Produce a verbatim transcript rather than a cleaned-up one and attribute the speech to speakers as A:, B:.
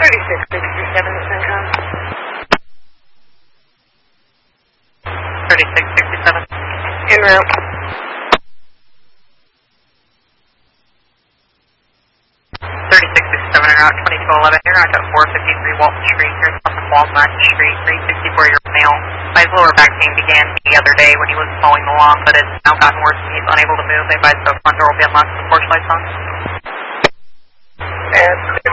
A: thirty-six sixty-seven Central.
B: thirty-six sixty-seven.
A: En route.
B: thirty-six sixty-seven en route, twenty-two eleven. You're out at four fifty-three Walton Street. You're south of Walnut Street, three sixty-four. Your male. My lower back pain began the other day when he was following along, but it's now gotten worse and he's unable to move. They advise the front door will be unlocked with the porch lights on.
A: That's